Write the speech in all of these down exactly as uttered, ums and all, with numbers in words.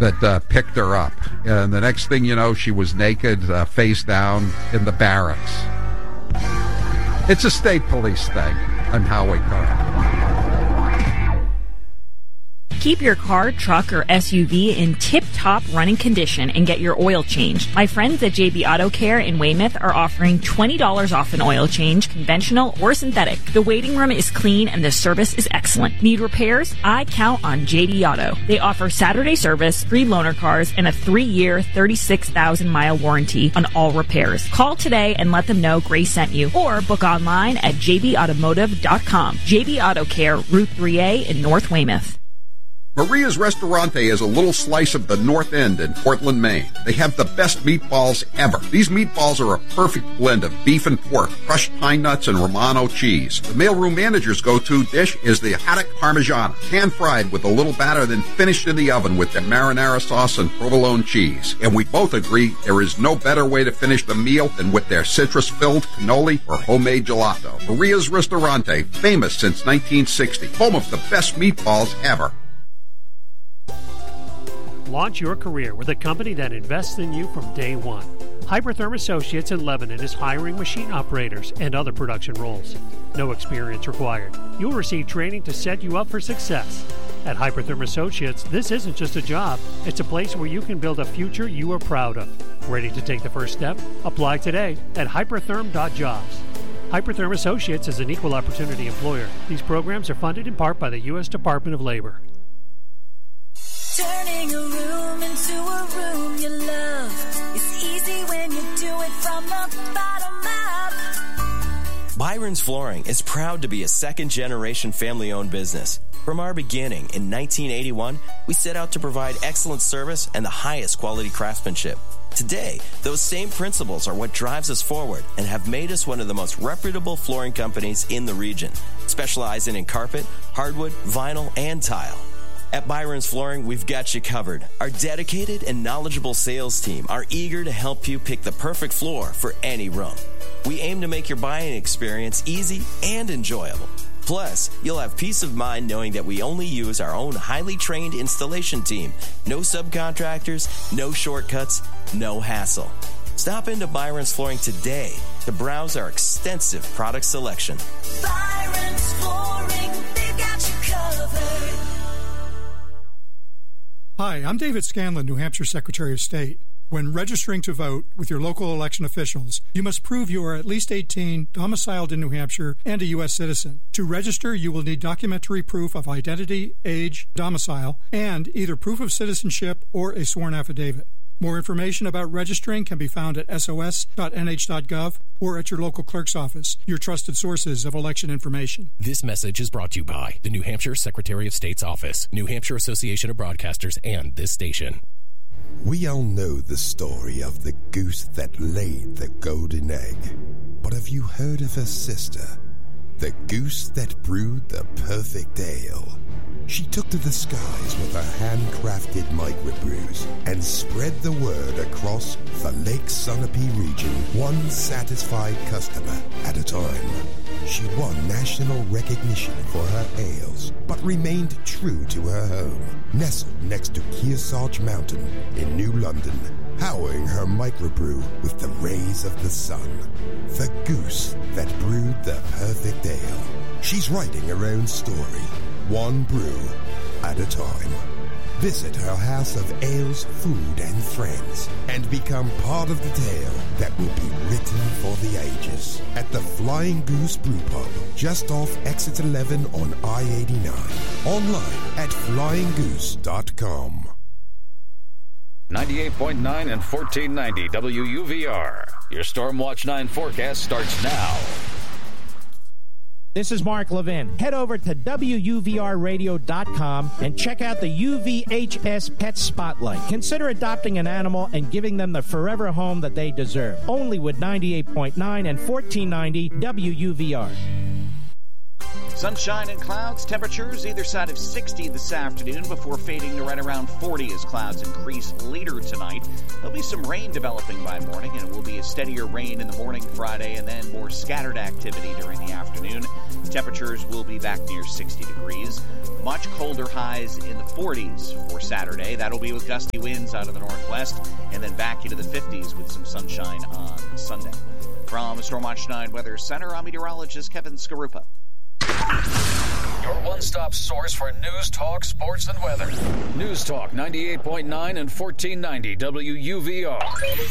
that uh, picked her up. And the next thing you know, she was naked, uh, face down in the barracks. It's a state police thing on Howie Carr. Keep your car, truck, or S U V in tip-top running condition and get your oil changed. My friends at J B Auto Care in Weymouth are offering twenty dollars off an oil change, conventional or synthetic. The waiting room is clean and the service is excellent. Need repairs? I count on J D Auto. They offer Saturday service, free loaner cars, and a three-year, thirty-six thousand mile warranty on all repairs. Call today and let them know Grace sent you, or book online at j b automotive dot com. J B Auto Care, Route three A in North Weymouth. Maria's Restaurante is a little slice of the North End in Portland, Maine. They have the best meatballs ever. These meatballs are a perfect blend of beef and pork, crushed pine nuts, and Romano cheese. The mailroom manager's go-to dish is the haddock parmigiana, pan-fried with a little batter, then finished in the oven with their marinara sauce and provolone cheese. And we both agree there is no better way to finish the meal than with their citrus-filled cannoli or homemade gelato. Maria's Restaurante, famous since nineteen sixty, home of the best meatballs ever. Launch your career with a company that invests in you from day one. Hypertherm Associates in Lebanon is hiring machine operators and other production roles. No experience required. You'll receive training to set you up for success. At Hypertherm Associates, this isn't just a job. It's a place where you can build a future you are proud of. Ready to take the first step? Apply today at hypertherm dot jobs. Hypertherm Associates is an equal opportunity employer. These programs are funded in part by the U S Department of Labor. Turning a room into a room you love. It's easy when you do it from the bottom up. Byron's Flooring is proud to be a second-generation family-owned business. From our beginning in nineteen eighty-one, we set out to provide excellent service and the highest quality craftsmanship. Today, those same principles are what drives us forward and have made us one of the most reputable flooring companies in the region, specializing in carpet, hardwood, vinyl, and tile. At Byron's Flooring, we've got you covered. Our dedicated and knowledgeable sales team are eager to help you pick the perfect floor for any room. We aim to make your buying experience easy and enjoyable. Plus, you'll have peace of mind knowing that we only use our own highly trained installation team. No subcontractors, no shortcuts, no hassle. Stop into Byron's Flooring today to browse our extensive product selection. Byron's Flooring, they've got you covered. Hi, I'm David Scanlon, New Hampshire Secretary of State. When registering to vote with your local election officials, you must prove you are at least eighteen, domiciled in New Hampshire, and a U S citizen. To register, you will need documentary proof of identity, age, domicile, and either proof of citizenship or a sworn affidavit. More information about registering can be found at s o s dot n h dot gov or at your local clerk's office, your trusted sources of election information. This message is brought to you by the New Hampshire Secretary of State's Office, New Hampshire Association of Broadcasters, and this station. We all know the story of the goose that laid the golden egg. But have you heard of her sister, the goose that brewed the perfect ale? She took to the skies with her handcrafted microbrews and spread the word across the Lake Sunapee region, one satisfied customer at a time. She won national recognition for her ales, but remained true to her home, nestled next to Kearsarge Mountain in New London, powering her microbrew with the rays of the sun. The goose that brewed the perfect ale. She's writing her own story, one brew at a time. Visit her house of ales, food, and friends, and become part of the tale that will be written for the ages at the Flying Goose Brew Pub, just off Exit eleven on I eighty-nine. Online at flying goose dot com. ninety-eight point nine and fourteen ninety W U V R. Your Stormwatch nine forecast starts now. This is Mark Levin. Head over to W U V R radio dot com and check out the U V H S Pet Spotlight. Consider adopting an animal and giving them the forever home that they deserve. Only with ninety-eight point nine and fourteen ninety W U V R. Sunshine and clouds, temperatures either side of sixty this afternoon before fading to right around forty as clouds increase later tonight. There'll be some rain developing by morning, and it will be a steadier rain in the morning Friday and then more scattered activity during the afternoon. Temperatures will be back near sixty degrees. Much colder highs in the forties for Saturday. That'll be with gusty winds out of the northwest and then back into the fifties with some sunshine on Sunday. From Stormwatch nine Weather Center, I'm meteorologist Kevin Skarupa. Your one-stop source for news, talk, sports, and weather. News Talk ninety-eight point nine and fourteen ninety W U V R.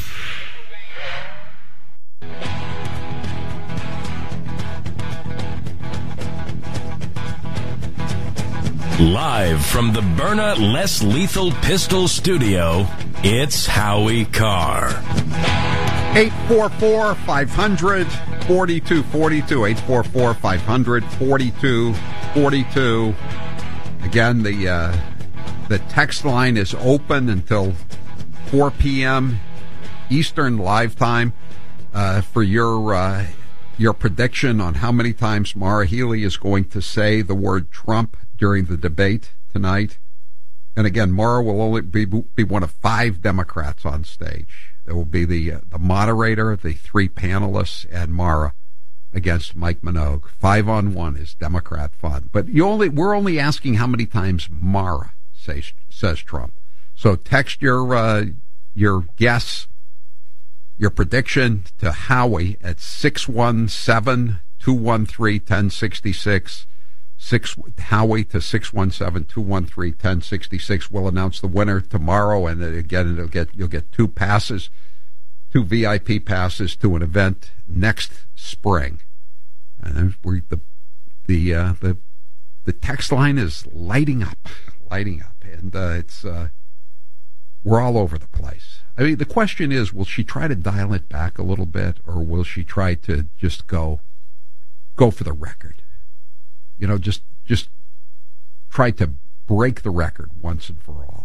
Live from the Byrna Less Lethal Pistol Studio, it's Howie Carr. eight four four, five hundred, forty-two forty-two. eight four four, five hundred, forty-two forty-two. Again, the uh, the text line is open until four p.m. Eastern live time uh, for your uh, your prediction on how many times Maura Healey is going to say the word Trump during the debate tonight. And again, Maura will only be, be one of five Democrats on stage. There will be the uh, the moderator, the three panelists, and Maura against Mike Minogue. Five on one is Democrat fun. But you only we're only asking how many times Maura says says Trump. So text your uh, your guess, your prediction to Howie at six one seven, two one three, one oh six six. Six Howie to six one seven, two one three, one oh six six. We'll announce the winner tomorrow, and again, it'll get you'll get two passes, two V I P passes to an event next spring. And we the the uh, the the text line is lighting up, lighting up, and uh, it's uh, we're all over the place. I mean, the question is, will she try to dial it back a little bit, or will she try to just go go for the record? You know, just just try to break the record once and for all.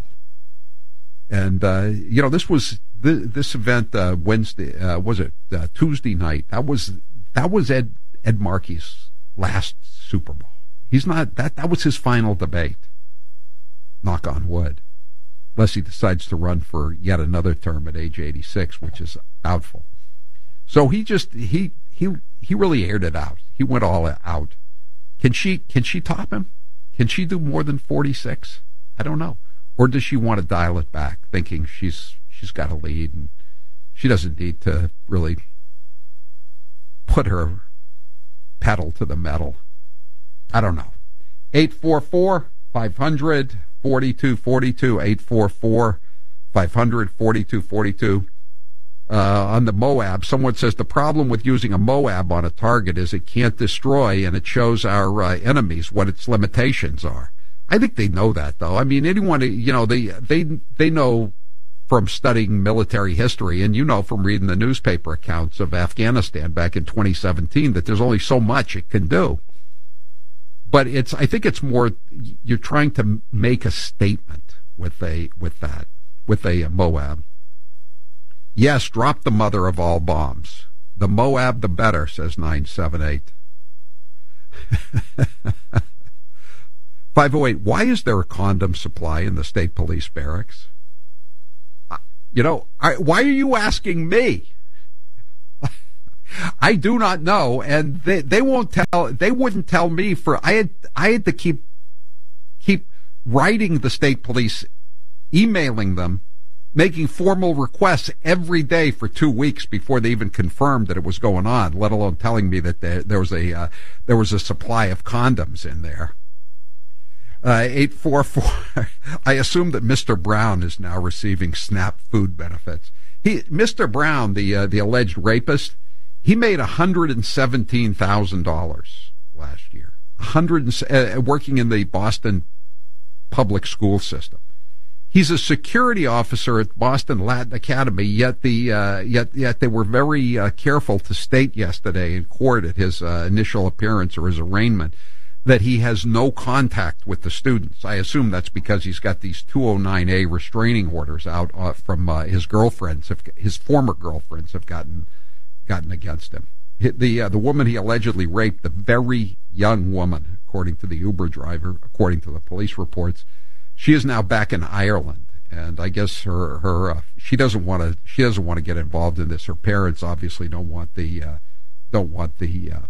And uh, you know, this was th- this event uh, Wednesday. Uh, was it uh, Tuesday night? That was that was Ed Ed Markey's last Super Bowl. He's not that. That was his final debate. Knock on wood, unless he decides to run for yet another term at age eighty-six, which is doubtful. So he just he he he really aired it out. He went all out. Can she can she top him? Can she do more than forty-six? I don't know. Or does she want to dial it back, thinking she's she's got a lead and she doesn't need to really put her pedal to the metal? I don't know. eight four four, five hundred, forty-two forty-two. eight four four, five hundred, forty-two forty-two. Uh, on the Moab, someone says the problem with using a Moab on a target is it can't destroy, and it shows our uh, enemies what its limitations are. I think they know that, though. I mean, anyone, you know, they they they know from studying military history, and you know from reading the newspaper accounts of Afghanistan back in twenty seventeen, that there's only so much it can do. But it's, I think it's more you're trying to make a statement with a with that with a, a Moab. Yes, drop the mother of all bombs. The Moab, the better, says nine seven eight. five oh eight, why is there a condom supply in the state police barracks? You know, I, why are you asking me? I do not know, and they, they won't tell, they wouldn't tell me for, I had, I had to keep, keep writing the state police, emailing them, making formal requests every day for two weeks before they even confirmed that it was going on, let alone telling me that there, there was a uh, there was a supply of condoms in there. Uh, eight four four. I assume that Mister Brown is now receiving SNAP food benefits. He, Mister Brown, the uh, the alleged rapist, he made one hundred seventeen thousand dollars last year. one hundred uh, working in the Boston public school system. He's a security officer at Boston Latin Academy, yet the uh, yet yet they were very uh, careful to state yesterday in court at his uh, initial appearance or his arraignment that he has no contact with the students. I assume that's because he's got these two oh nine A restraining orders out uh, from uh, his girlfriends, have, his former girlfriends have gotten gotten against him. The uh, the woman he allegedly raped, the very young woman, according to the Uber driver, according to the police reports, she is now back in Ireland, and I guess her her uh, she doesn't want to she doesn't want to get involved in this. Her parents obviously don't want the uh, don't want the uh,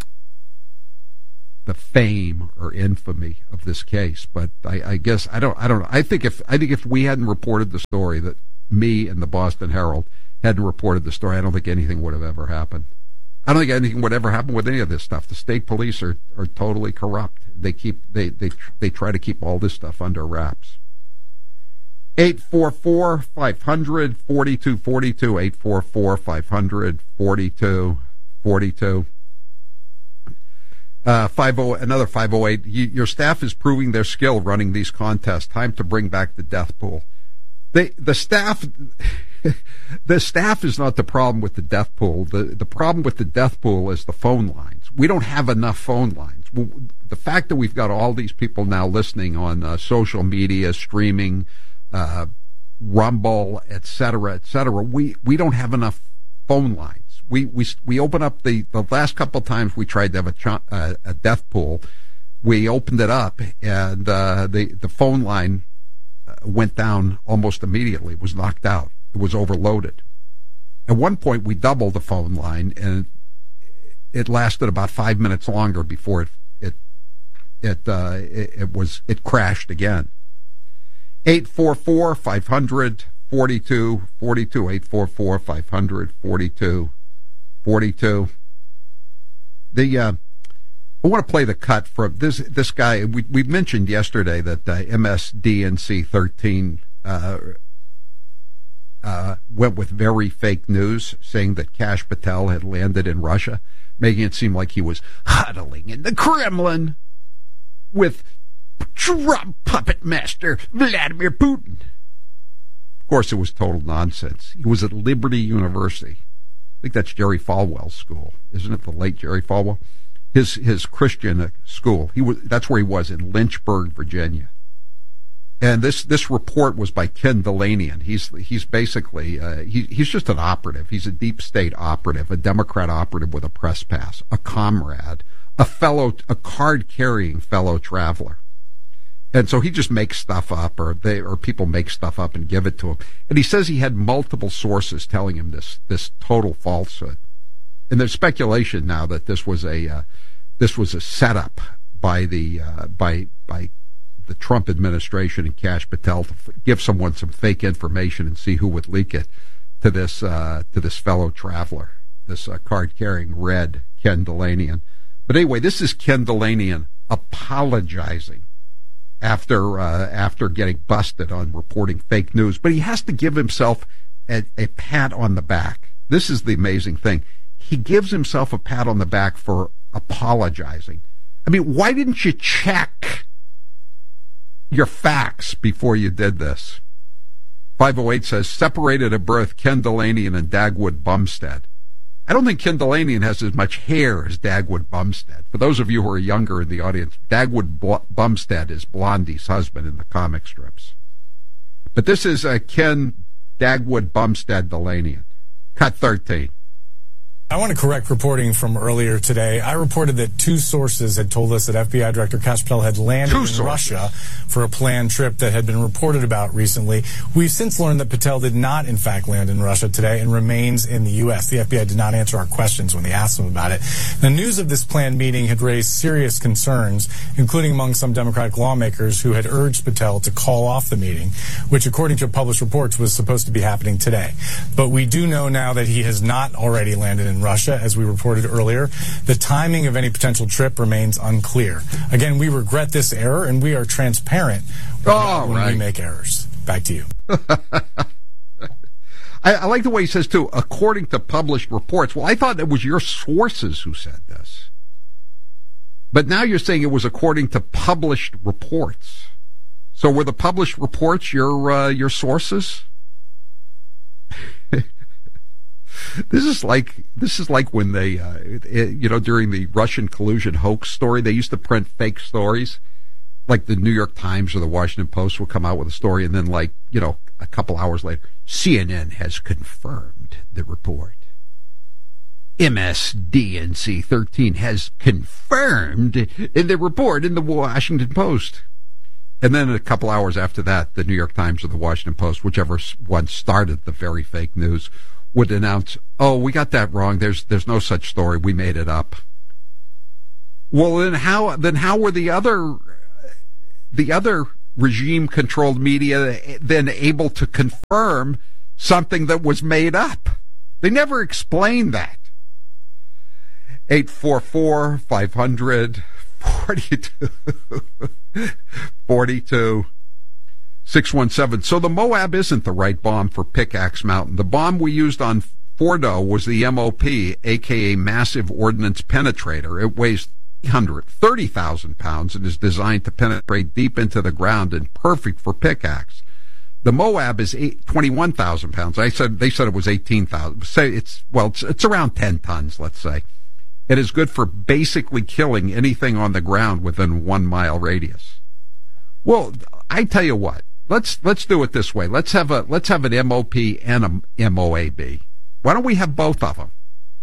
the fame or infamy of this case. But I, I guess I don't I don't know. I think if I think if we hadn't reported the story, that me and the Boston Herald hadn't reported the story, I don't think anything would have ever happened. I don't think anything would ever happen with any of this stuff. The state police are, are totally corrupt. They keep they, they they try to keep all this stuff under wraps. eight four four, five hundred, forty-two forty-two, eight four four, five hundred, forty-two forty-two. Uh, five oh, another five oh eight. You, your staff is proving their skill running these contests. Time to bring back the death pool. They, the staff... The staff is not the problem with the death pool. The the problem with the death pool is the phone lines. We don't have enough phone lines. The fact that we've got all these people now listening on uh, social media, streaming, uh, Rumble, et cetera, et cetera, we, we don't have enough phone lines. We we we open up the, the last couple of times we tried to have a, ch- uh, a death pool, we opened it up and uh, the, the phone line went down almost immediately. It was knocked out. It was overloaded. At one point, we doubled the phone line, and it lasted about five minutes longer before it it it uh, it, it was it crashed again. Eight four four five hundred forty two forty two eight four four five hundred forty two forty two. The uh, I want to play the cut from this this guy. We we mentioned yesterday that uh, M S D N C thirteen. Uh, Uh, went with very fake news, saying that Kash Patel had landed in Russia, making it seem like he was huddling in the Kremlin with Trump puppet master Vladimir Putin. Of course, it was total nonsense. He was at Liberty University. I think that's Jerry Falwell's school, isn't it? The late Jerry Falwell, his his Christian school. He was that's where he was, in Lynchburg, Virginia. And this, this report was by Ken Delanian. He's he's basically uh, he, he's just an operative. He's a deep state operative, a Democrat operative with a press pass, a comrade, a fellow, a card-carrying fellow traveler. And so he just makes stuff up, or they or people make stuff up and give it to him. And he says he had multiple sources telling him this this total falsehood. And there's speculation now that this was a uh, this was a setup by the uh, by by. the Trump administration and Kash Patel to f- give someone some fake information and see who would leak it to this uh, to this fellow traveler, this uh, card-carrying red Ken Delanian. But anyway, this is Ken Delanian apologizing after uh, after getting busted on reporting fake news. But he has to give himself a, a pat on the back. This is the amazing thing. He gives himself a pat on the back for apologizing. I mean, why didn't you check your facts before you did this? five oh eight says, separated at birth, Ken Delanian and Dagwood Bumstead. I don't think Ken Delanian has as much hair as Dagwood Bumstead. For those of you who are younger in the audience, Dagwood Bl- Bumstead is Blondie's husband in the comic strips. But this is uh, Ken Dagwood Bumstead Delanian. Cut thirteen. I want to correct reporting from earlier today. I reported that two sources had told us that F B I Director Kash Patel had landed two in sources. Russia for a planned trip that had been reported about recently. We've since learned that Patel did not, in fact, land in Russia today and remains in the U S. The F B I did not answer our questions when they asked him about it. The news of this planned meeting had raised serious concerns, including among some Democratic lawmakers who had urged Patel to call off the meeting, which, according to published reports, was supposed to be happening today. But we do know now that he has not already landed in Russia, as we reported earlier. The timing of any potential trip remains unclear. Again, we regret this error, and we are transparent oh, when right. we make errors. Back to you. I, I like the way he says, too, according to published reports. Well, I thought it was your sources who said this. But now you're saying it was according to published reports. So were the published reports your uh, your sources? This is like this is like when they, uh, it, you know, during the Russian collusion hoax story, they used to print fake stories. Like the New York Times or the Washington Post will come out with a story, and then, like, you know, a couple hours later, C N N has confirmed the report. M S D N C thirteen has confirmed in the report in the Washington Post. And then a couple hours after that, the New York Times or the Washington Post, whichever one started the very fake news, would announce, oh, we got that wrong. There's there's no such story. We made it up. Well, then how then how were the other the other regime-controlled media then able to confirm something that was made up? They never explained that. eight four four, five hundred, forty-two, forty-two, six one seven. So the Moab isn't the right bomb for Pickaxe Mountain. The bomb we used on Fordo was the M O P, a k a Massive Ordnance Penetrator. It weighs thirty thousand pounds and is designed to penetrate deep into the ground and perfect for pickaxe. The Moab is twenty-one thousand pounds. I said they said it was eighteen thousand. Say it's well, it's, it's around ten tons. Let's say it is good for basically killing anything on the ground within one mile radius. Well, I tell you what. Let's let's do it this way. Let's have a let's have an M O P and a M O A B. Why don't we have both of them?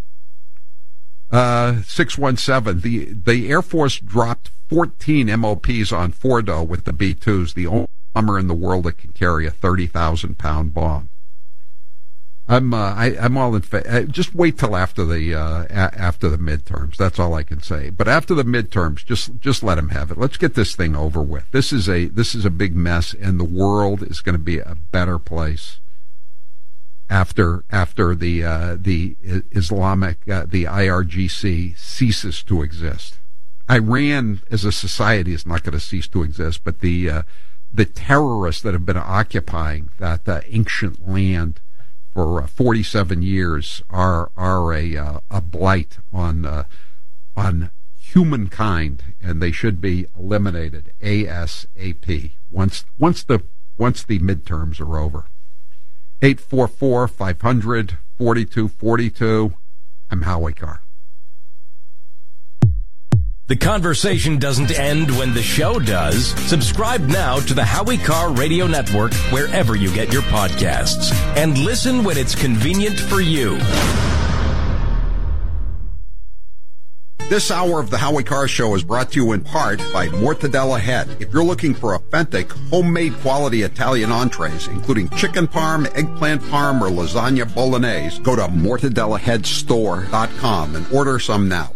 Uh, six one seven. The the Air Force dropped fourteen M O Ps on Fordo with the B twos, the only bomber in the world that can carry a thirty thousand pound bomb. I'm uh, I, I'm all in fa- uh, just wait till after the uh, a- after the midterms. That's all I can say. But after the midterms, just just let them have it. Let's get this thing over with. This is a this is a big mess, and the world is going to be a better place after after the uh, the Islamic uh, the I R G C ceases to exist. Iran as a society is not going to cease to exist, but the uh, the terrorists that have been occupying that uh, ancient land for uh, forty-seven years are are a uh, a blight on uh, on humankind, and they should be eliminated ASAP once once the once the midterms are over. eight four four, five hundred, forty-two forty-two. I'm Howie Carr. The conversation doesn't end when the show does. Subscribe now to the Howie Carr Radio Network wherever you get your podcasts. And listen when it's convenient for you. This hour of the Howie Carr Show is brought to you in part by Mortadella Head. If you're looking for authentic, homemade quality Italian entrees, including chicken parm, eggplant parm, or lasagna bolognese, go to mortadella head store dot com and order some now.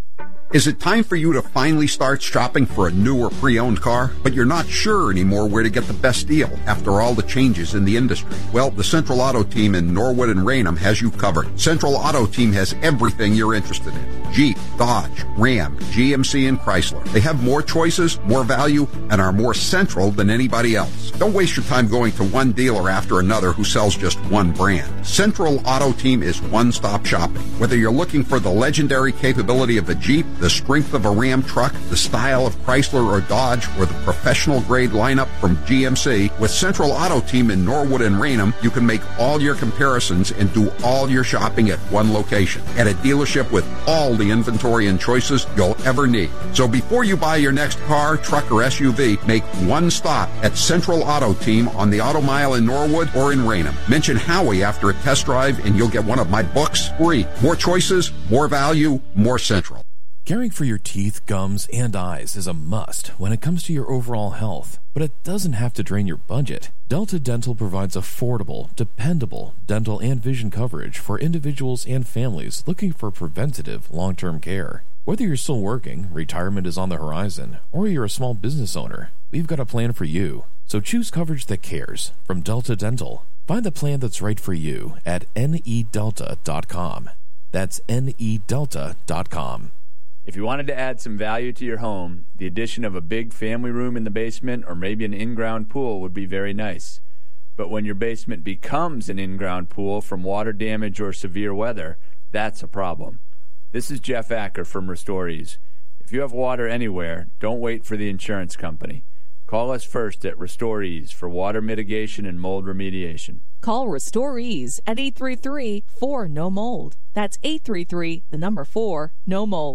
Is it time for you to finally start shopping for a new or pre-owned car, but you're not sure anymore where to get the best deal after all the changes in the industry? Well, the Central Auto Team in Norwood and Raynham has you covered. Central Auto Team has everything you're interested in. Jeep, Dodge, Ram, G M C, and Chrysler. They have more choices, more value, and are more central than anybody else. Don't waste your time going to one dealer after another who sells just one brand. Central Auto Team is one-stop shopping. Whether you're looking for the legendary capability of a Jeep, the strength of a Ram truck, the style of Chrysler or Dodge, or the professional-grade lineup from G M C, with Central Auto Team in Norwood and Raynham, you can make all your comparisons and do all your shopping at one location, at a dealership with all the inventory and choices you'll ever need. So before you buy your next car, truck, or S U V, make one stop at Central Auto Team on the Auto Mile in Norwood or in Raynham. Mention Howie after a test drive and you'll get one of my books free. More choices, more value, more Central. Caring for your teeth, gums, and eyes is a must when it comes to your overall health, but it doesn't have to drain your budget. Delta Dental provides affordable, dependable dental and vision coverage for individuals and families looking for preventative, long-term care. Whether you're still working, retirement is on the horizon, or you're a small business owner, we've got a plan for you. So choose coverage that cares from Delta Dental. Find the plan that's right for you at N E delta dot com. That's N E delta dot com. If you wanted to add some value to your home, the addition of a big family room in the basement or maybe an in-ground pool would be very nice. But when your basement becomes an in-ground pool from water damage or severe weather, that's a problem. This is Jeff Acker from RestoreEase. If you have water anywhere, don't wait for the insurance company. Call us first at RestoreEase for water mitigation and mold remediation. Call RestoreEase at eight three three, four, N O mold. That's eight three three, the number four, no mold.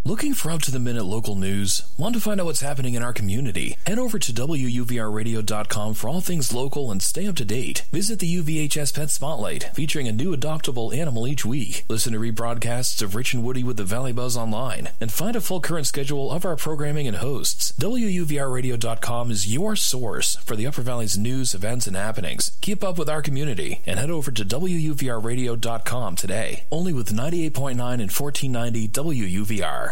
Looking for up-to-the-minute local news? Want to find out what's happening in our community? Head over to W U V R radio dot com for all things local and stay up to date. Visit the U V H S Pet Spotlight, featuring a new adoptable animal each week. Listen to rebroadcasts of Rich and Woody with the Valley Buzz online, and find a full current schedule of our programming and hosts. W U V R radio dot com is your source for the Upper Valley's news, events, and happenings. Keep up with our community and head over to W U V R radio dot com today. Only with ninety-eight point nine and fourteen ninety W U V R.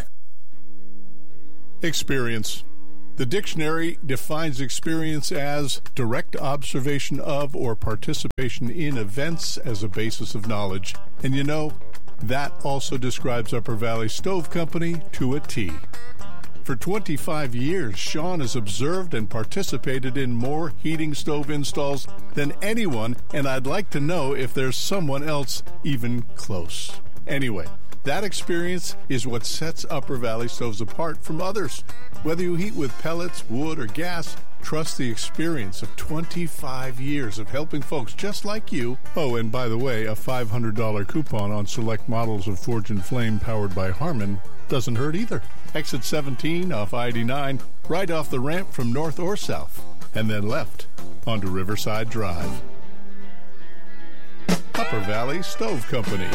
Experience. The dictionary defines experience as direct observation of or participation in events as a basis of knowledge. And you know, that also describes Upper Valley Stove Company to a T. For twenty-five years, Sean has observed and participated in more heating stove installs than anyone, and I'd like to know if there's someone else even close. Anyway, that experience is what sets Upper Valley Stoves apart from others. Whether you heat with pellets, wood, or gas, trust the experience of twenty-five years of helping folks just like you. Oh, and by the way, a five hundred dollars coupon on select models of Forge and Flame powered by Harman doesn't hurt either. Exit seventeen off I eighty-nine, right off the ramp from north or south, and then left onto Riverside Drive. Upper Valley Stove Company.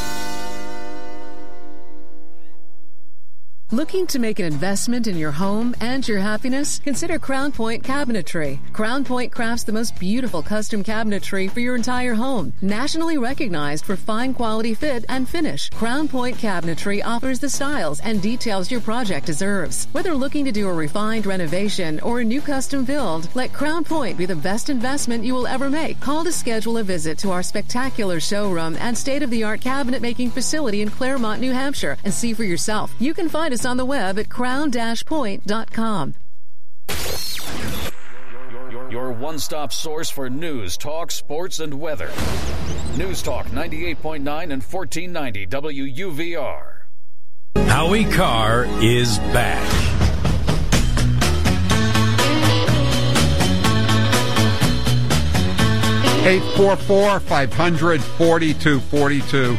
Looking to make an investment in your home and your happiness? Consider Crown Point Cabinetry. Crown Point crafts the most beautiful custom cabinetry for your entire home. Nationally recognized for fine quality fit and finish, Crown Point Cabinetry offers the styles and details your project deserves. Whether looking to do a refined renovation or a new custom build, let Crown Point be the best investment you will ever make. Call to schedule a visit to our spectacular showroom and state-of-the-art cabinet making facility in Claremont, New Hampshire, and see for yourself. You can find us on the web at crown dash point dot com. Your one-stop source for news, talk, sports, and weather. News Talk ninety-eight point nine and fourteen ninety W U V R. Howie Carr is back. eight four four, five hundred, forty-two forty-two.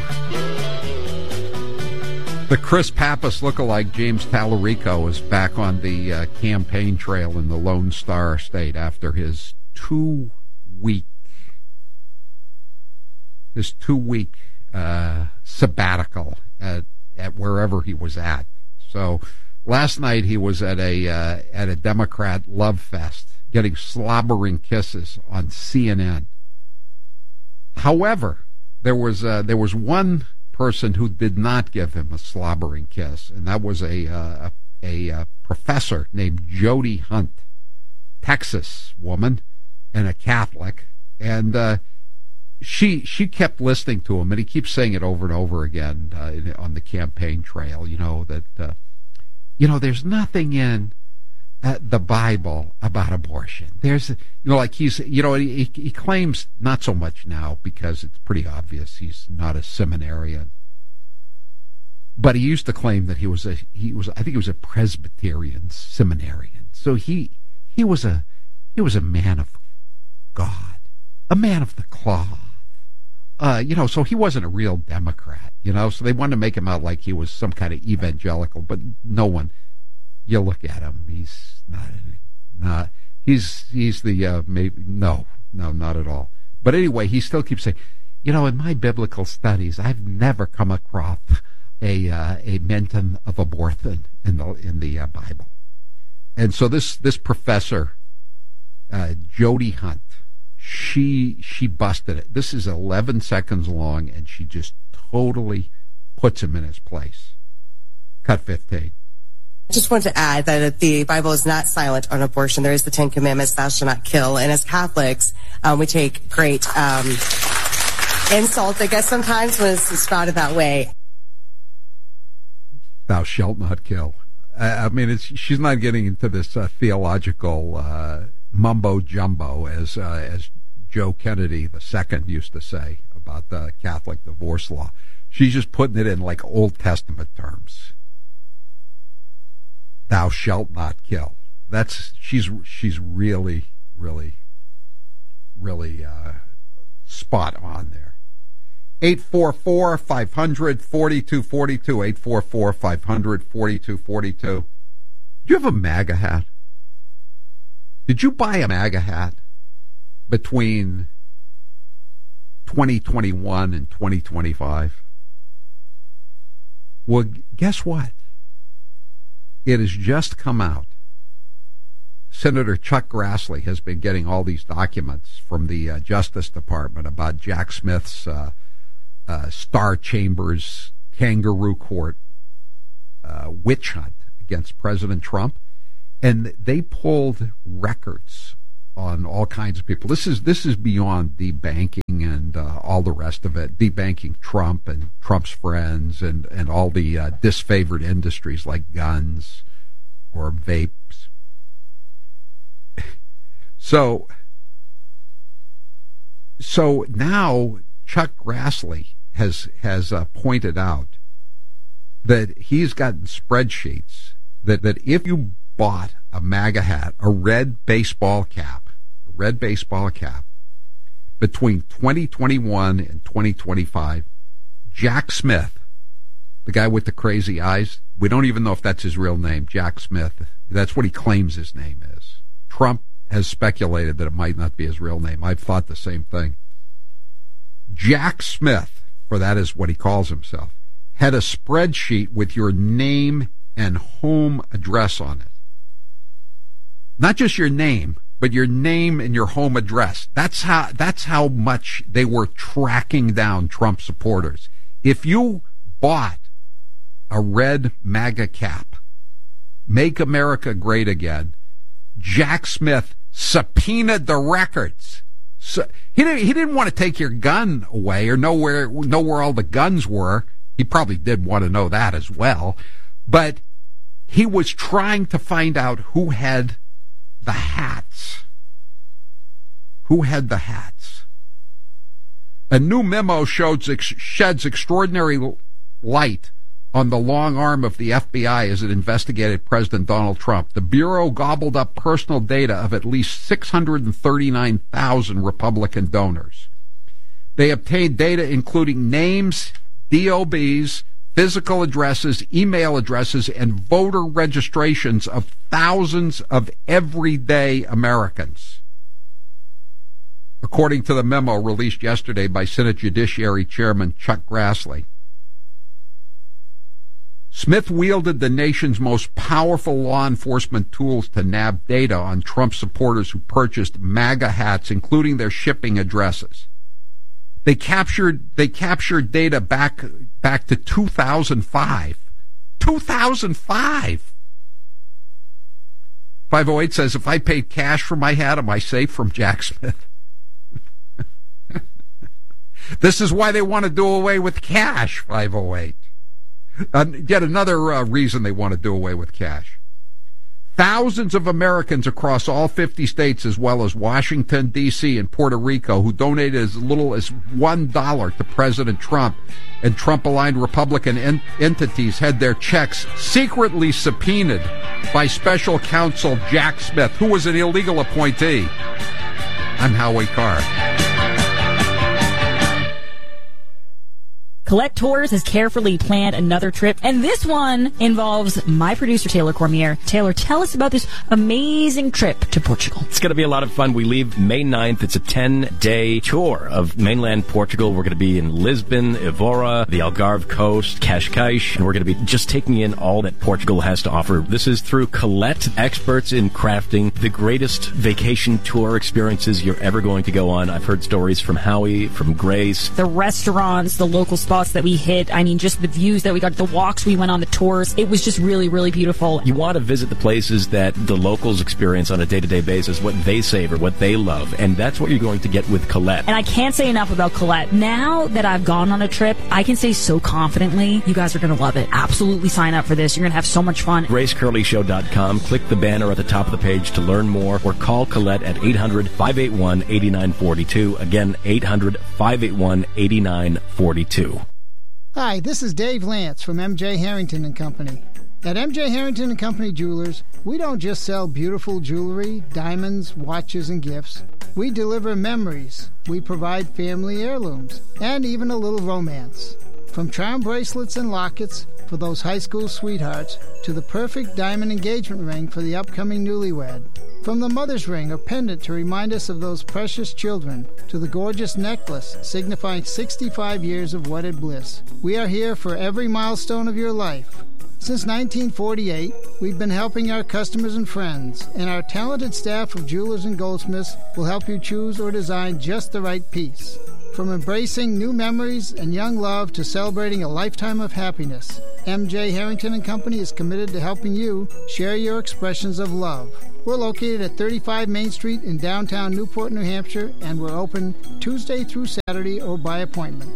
The Chris Pappas lookalike James Tallarico is back on the uh, campaign trail in the Lone Star State after his two-week his two-week uh, sabbatical at, at wherever he was at. So last night he was at a uh, at a Democrat love fest, getting slobbering kisses on C N N. However, there was uh, there was one person who did not give him a slobbering kiss, and that was a uh, a, a professor named Jody Hunt, Texas woman, and a Catholic, and uh, she she kept listening to him, and he keeps saying it over and over again uh, on the campaign trail. You know that uh, you know there's nothing in uh, the Bible about abortion. There's you know like he's you know he, he claims not so much now because it's pretty obvious he's not a seminarian. But he used to claim that he was a he was I think he was a Presbyterian seminarian. So he he was a he was a man of God, a man of the cloth. Uh, you know, so he wasn't a real Democrat. You know, so they wanted to make him out like he was some kind of evangelical. But no one. You look at him; he's not. Not he's he's the uh, maybe no no not at all. But anyway, he still keeps saying, you know, in my biblical studies, I've never come across a uh, a mention of abortion in the in the uh, Bible. And so this this professor, uh, Jody Hunt, she she busted it. This is eleven seconds long, and she just totally puts him in his place. Cut fifteen. I just want to add that the Bible is not silent on abortion. There is the Ten Commandments, thou shalt not kill. And as Catholics, um, we take great um, insult, I guess, sometimes when it's spouted that way. Thou shalt not kill. I mean, it's, she's not getting into this uh, theological uh, mumbo-jumbo, as uh, as Joe Kennedy the Second used to say about the Catholic divorce law. She's just putting it in like Old Testament terms. Thou shalt not kill. That's she's she's really, really, really uh, spot on there. eight four four, five hundred, forty-two forty-two, eight four four, five hundred, forty-two forty-two. Do you have a MAGA hat? Did you buy a MAGA hat between twenty twenty-one and twenty twenty-five? Well, guess what? It has just come out. Senator Chuck Grassley has been getting all these documents from the uh, Justice Department about Jack Smith's uh, uh, Star Chambers kangaroo court uh, witch hunt against President Trump, and they pulled records on all kinds of people. This is this is beyond debanking and uh, all the rest of it, debanking Trump and Trump's friends and, and all the uh, disfavored industries like guns or vapes. So, so now Chuck Grassley has has uh, pointed out that he's gotten spreadsheets that, that if you bought a MAGA hat, a red baseball cap, a red baseball cap, between twenty twenty-one and twenty twenty-five, Jack Smith, the guy with the crazy eyes, we don't even know if that's his real name, Jack Smith. That's what he claims his name is. Trump has speculated that it might not be his real name. I've thought the same thing. Jack Smith, for that is what he calls himself, had a spreadsheet with your name and home address on it. Not just your name, but your name and your home address. That's how, that's how much they were tracking down Trump supporters. If you bought a red MAGA cap, Make America Great Again, Jack Smith subpoenaed the records. So he didn't, he didn't want to take your gun away or know where, know where all the guns were. He probably did want to know that as well. But he was trying to find out who had the hats. Who had the hats? A new memo shows, sheds extraordinary light on the long arm of the F B I as it investigated President Donald Trump. The Bureau gobbled up personal data of at least six hundred thirty-nine thousand Republican donors. They obtained data including names, D O Bs, physical addresses, email addresses, and voter registrations of thousands of everyday Americans. According to the memo released yesterday by Senate Judiciary Chairman Chuck Grassley, Smith wielded the nation's most powerful law enforcement tools to nab data on Trump supporters who purchased MAGA hats, including their shipping addresses. They captured they captured data back back to two thousand five. two thousand five. five oh eight says, if I paid cash for my hat, am I safe from Jack Smith? This is why they want to do away with cash, five oh eight. Uh, yet another uh, reason they want to do away with cash. Thousands of Americans across all fifty states, as well as Washington, D C and Puerto Rico, who donated as little as one dollar to President Trump and Trump-aligned Republican en- entities, had their checks secretly subpoenaed by special counsel Jack Smith, who was an illegal appointee. I'm Howie Carr. Colette Tours has carefully planned another trip, and this one involves my producer, Taylor Cormier. Taylor, tell us about this amazing trip to Portugal. It's going to be a lot of fun. We leave May ninth. It's a ten-day tour of mainland Portugal. We're going to be in Lisbon, Évora, the Algarve coast, Cascais, and we're going to be just taking in all that Portugal has to offer. This is through Colette, experts in crafting the greatest vacation tour experiences you're ever going to go on. I've heard stories from Howie, from Grace. The restaurants, the local spots that we hit, I mean, just the views that we got, the walks we went on, the tours, it was just really, really beautiful. You want to visit the places that the locals experience on a day-to-day basis, what they savor, what they love, and that's what you're going to get with Colette. And I can't say enough about Colette. Now that I've gone on a trip, I can say so confidently, you guys are going to love it. Absolutely sign up for this. You're going to have so much fun. Grace Curley Show dot com. Click the banner at the top of the page to learn more, or call Colette at eight hundred, five eight one, eight nine four two. Again, eight hundred, five eight one, eight nine four two. Hi, this is Dave Lance from M J Harrington and Company. At M J Harrington and Company Jewelers, we don't just sell beautiful jewelry, diamonds, watches, and gifts. We deliver memories. We provide family heirlooms, and even a little romance. From charm bracelets and lockets for those high school sweethearts to the perfect diamond engagement ring for the upcoming newlywed. From the mother's ring or pendant to remind us of those precious children to the gorgeous necklace signifying sixty-five years of wedded bliss. We are here for every milestone of your life. Since nineteen forty-eight, we've been helping our customers and friends, and our talented staff of jewelers and goldsmiths will help you choose or design just the right piece. From embracing new memories and young love to celebrating a lifetime of happiness, M J Harrington and Company is committed to helping you share your expressions of love. We're located at thirty-five Main Street in downtown Newport, New Hampshire, and we're open Tuesday through Saturday or by appointment.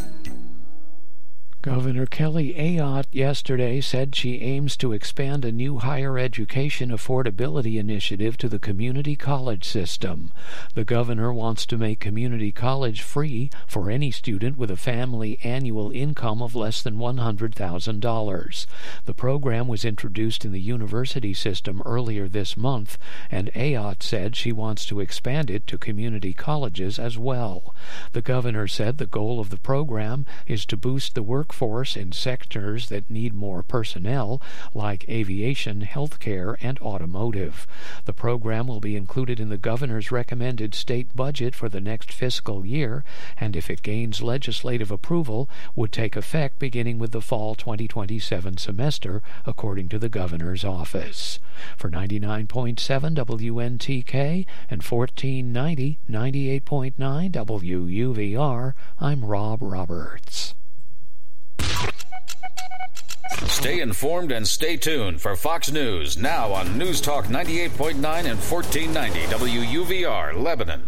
Governor Kelly Ayotte yesterday said she aims to expand a new higher education affordability initiative to the community college system. The governor wants to make community college free for any student with a family annual income of less than one hundred thousand dollars. The program was introduced in the university system earlier this month, and Ayotte said she wants to expand it to community colleges as well. The governor said the goal of the program is to boost the work force in sectors that need more personnel, like aviation, healthcare, and automotive. The program will be included in the governor's recommended state budget for the next fiscal year, and if it gains legislative approval, would take effect beginning with the fall twenty twenty-seven semester, according to the governor's office. For ninety-nine point seven W N T K and fourteen ninety, ninety-eight point nine W U V R, I'm Rob Roberts. Stay informed and stay tuned for Fox News, now on News Talk ninety-eight point nine and fourteen ninety W U V R, Lebanon.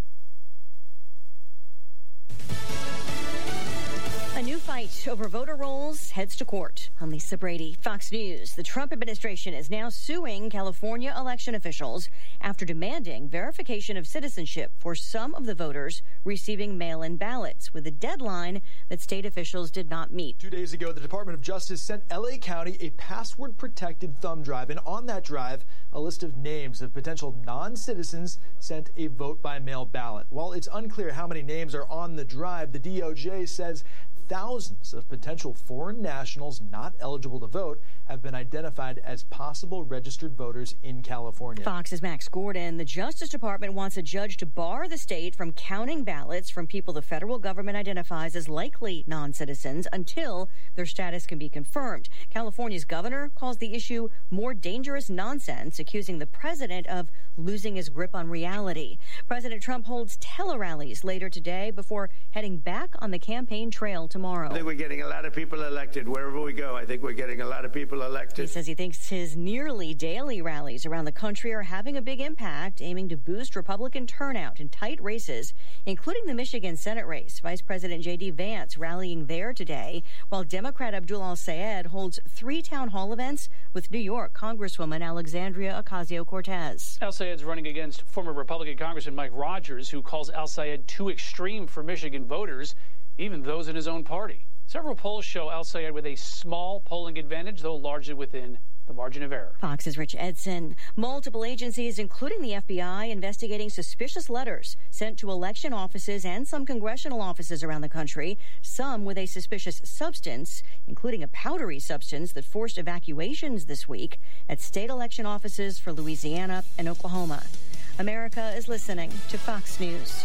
A new fight over voter rolls heads to court. I'm Lisa Brady, Fox News. The Trump administration is now suing California election officials after demanding verification of citizenship for some of the voters receiving mail-in ballots, with a deadline that state officials did not meet. Two days ago, the Department of Justice sent L A County a password-protected thumb drive, and on that drive, a list of names of potential non-citizens sent a vote-by-mail ballot. While it's unclear how many names are on the drive, the D O J says thousands of potential foreign nationals not eligible to vote have been identified as possible registered voters in California. Fox's Max Gordon. The Justice Department wants a judge to bar the state from counting ballots from people the federal government identifies as likely non-citizens until their status can be confirmed. California's governor calls the issue more dangerous nonsense, accusing the president of losing his grip on reality. President Trump holds tele-rallies later today before heading back on the campaign trail tomorrow. I think we're getting a lot of people elected wherever we go. I think we're getting a lot of people elected. He says he thinks his nearly daily rallies around the country are having a big impact, aiming to boost Republican turnout in tight races, including the Michigan Senate race. Vice President J D Vance rallying there today, while Democrat Abdul Al-Sayed holds three town hall events with New York Congresswoman Alexandria Ocasio-Cortez. Al-Sayed's running against former Republican Congressman Mike Rogers, who calls Al-Sayed too extreme for Michigan voters, even those in his own party. Several polls show Al-Sayed with a small polling advantage, though largely within the margin of error. Fox's Rich Edson. Multiple agencies, including the F B I, investigating suspicious letters sent to election offices and some congressional offices around the country, some with a suspicious substance, including a powdery substance that forced evacuations this week at state election offices for Louisiana and Oklahoma. America is listening to Fox News.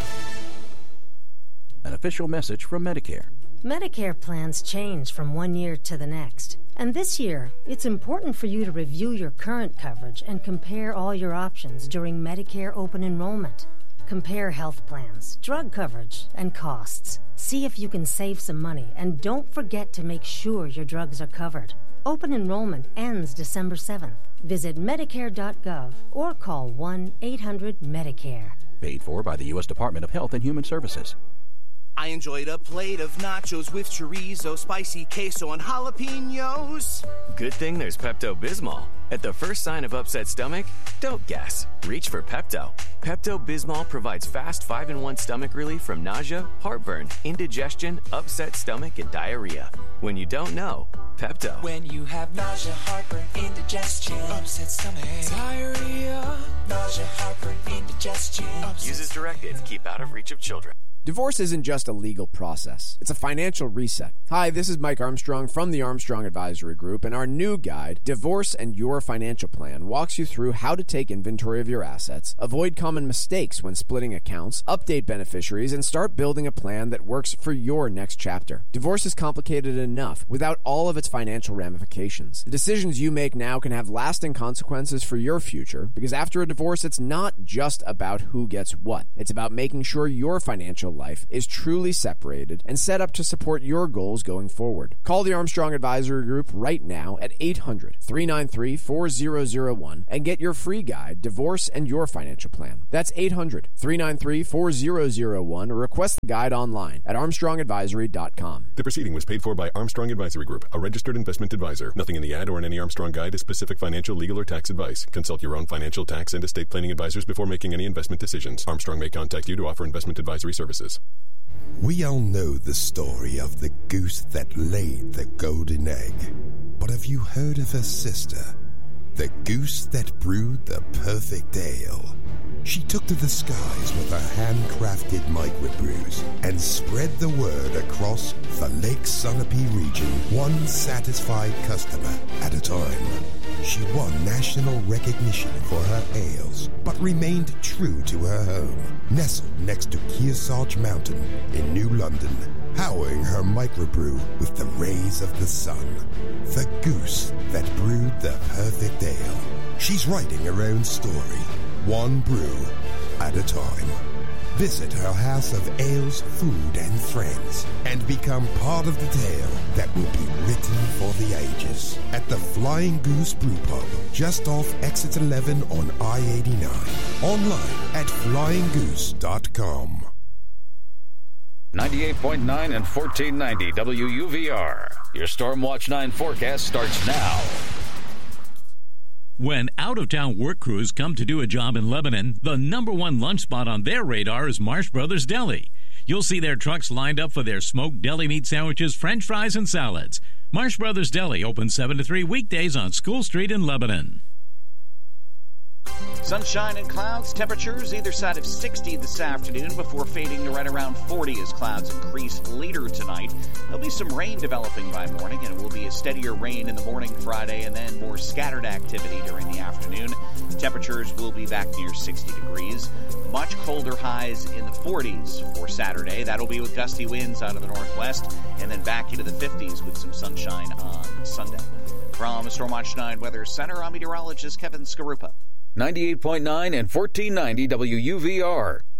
An official message from Medicare. Medicare plans change from one year to the next. And this year, it's important for you to review your current coverage and compare all your options during Medicare open enrollment. Compare health plans, drug coverage, and costs. See if you can save some money, and don't forget to make sure your drugs are covered. Open enrollment ends December seventh. Visit Medicare dot gov or call one eight hundred Medicare. Paid for by the U S Department of Health and Human Services. I enjoyed a plate of nachos with chorizo, spicy queso, and jalapenos. Good thing there's Pepto-Bismol. At the first sign of upset stomach, don't guess. Reach for Pepto. Pepto-Bismol provides fast five in one stomach relief from nausea, heartburn, indigestion, upset stomach, and diarrhea. When you don't know, Pepto. When you have nausea, heartburn, indigestion, upset stomach, diarrhea, nausea, heartburn, indigestion. Use as directed to keep out of reach of children. Divorce isn't just a legal process. It's a financial reset. Hi, this is Mike Armstrong from the Armstrong Advisory Group, and our new guide, Divorce and Your Financial Plan, walks you through how to take inventory of your assets, avoid common mistakes when splitting accounts, update beneficiaries, and start building a plan that works for your next chapter. Divorce is complicated enough without all of its financial ramifications. The decisions you make now can have lasting consequences for your future, because after a divorce, it's not just about who gets what. It's about making sure your financial life is truly separated and set up to support your goals going forward. Call the Armstrong Advisory Group right now at eight hundred, three nine three, four zero zero one and get your free guide, Divorce and Your Financial Plan. That's eight hundred, three nine three, four zero zero one or request the guide online at armstrong advisory dot com. The proceeding was paid for by Armstrong Advisory Group, a registered investment advisor. Nothing in the ad or in any Armstrong guide is specific financial, legal, or tax advice. Consult your own financial, tax, and estate planning advisors before making any investment decisions. Armstrong may contact you to offer investment advisory services. We all know the story of the goose that laid the golden egg. But have you heard of her sister? The goose that brewed the perfect ale. She took to the skies with her handcrafted microbrews and spread the word across the Lake Sunapee region, one satisfied customer at a time. She won national recognition for her ales, but remained true to her home, nestled next to Kearsarge Mountain in New London, powering her microbrew with the rays of the sun. The goose that brewed the perfect ale. She's writing her own story, one brew at a time. Visit her house of ales, food, and friends, and become part of the tale that will be written for the ages at the Flying Goose Brew Pub, just off Exit eleven on I eighty-nine. Online at flying goose dot com. ninety-eight point nine and fourteen ninety W U V R. Your Storm Watch nine forecast starts now. When out-of-town work crews come to do a job in Lebanon, the number one lunch spot on their radar is Marsh Brothers Deli. You'll see their trucks lined up for their smoked deli meat sandwiches, french fries, and salads. Marsh Brothers Deli opens seven to three weekdays on School Street in Lebanon. Sunshine and clouds, temperatures either side of sixty this afternoon before fading to right around forty as clouds increase later tonight. There'll be some rain developing by morning, and it will be a steadier rain in the morning Friday and then more scattered activity during the afternoon. Temperatures will be back near sixty degrees. Much colder highs in the forties for Saturday. That'll be with gusty winds out of the northwest and then back into the fifties with some sunshine on Sunday. From Stormwatch nine Weather Center, I'm meteorologist Kevin Skarupa. ninety-eight point nine and fourteen ninety W U V R.